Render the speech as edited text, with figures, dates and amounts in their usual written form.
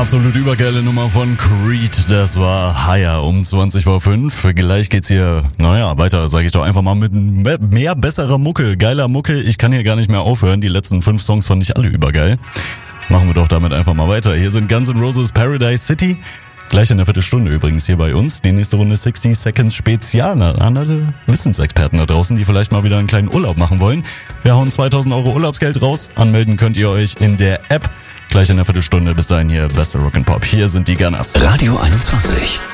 Absolut übergeile Nummer von Creed, das war Higher um 5:20. Gleich geht's hier, weiter, sag ich doch einfach mal, mit mehr besserer Mucke, geiler Mucke. Ich kann hier gar nicht mehr aufhören, die letzten 5 Songs fand ich alle übergeil. Machen wir doch damit einfach mal weiter. Hier sind Guns N' Roses Paradise City. Gleich in der Viertelstunde übrigens hier bei uns. Die nächste Runde 60 Seconds Spezial an alle Wissensexperten da draußen, die vielleicht mal wieder einen kleinen Urlaub machen wollen. Wir hauen 2.000 € Urlaubsgeld raus. Anmelden könnt ihr euch in der App. Gleich in der Viertelstunde. Bis dahin hier beste Rock'n'Pop. Hier sind die Gunners. Radio 21.